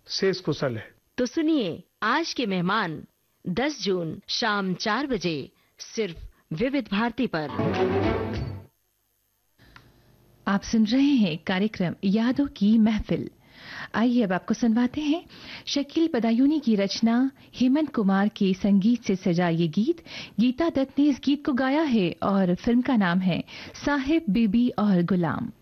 शेष कुशल है। तो सुनिए आज के मेहमान 10 जून शाम 4 बजे सिर्फ विविध भारती पर। आप सुन रहे हैं कार्यक्रम यादों की महफिल। आइए अब आपको सुनवाते हैं शकील बदायूनी की रचना हेमंत कुमार के संगीत से सजा ये गीत। गीता दत्त ने इस गीत को गाया है और फिल्म का नाम है साहिब बीबी और गुलाम।